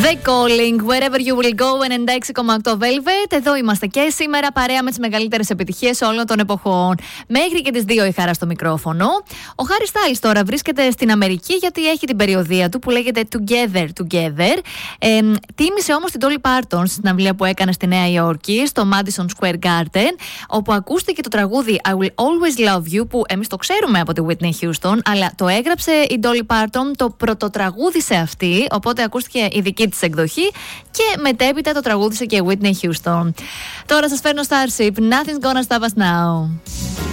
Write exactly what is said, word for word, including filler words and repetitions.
The Calling, Wherever You Will Go, ενενήντα έξι κόμμα οκτώ Velvet. Εδώ είμαστε και σήμερα παρέα με τις μεγαλύτερες επιτυχίες όλων των εποχών. Μέχρι και τις δύο η Χαρά στο μικρόφωνο. Ο Harry Styles τώρα βρίσκεται στην Αμερική γιατί έχει την περιοδεία του που λέγεται Together Together. Ε, τίμησε όμως την Dolly Parton στην συναυλία που έκανε στη Νέα Υόρκη, στο Madison Square Garden, όπου ακούστηκε το τραγούδι I Will Always Love You, που εμείς το ξέρουμε από τη Whitney Houston, αλλά το έγραψε η Dolly Parton, το πρωτοτραγούδισε αυτή, οπότε ακούστηκε η δική της εκδοχή και μετέπειτα το τραγούδισε και η Whitney Houston. Τώρα σας φέρνω Starship, Nothing's Gonna Stop Us Now.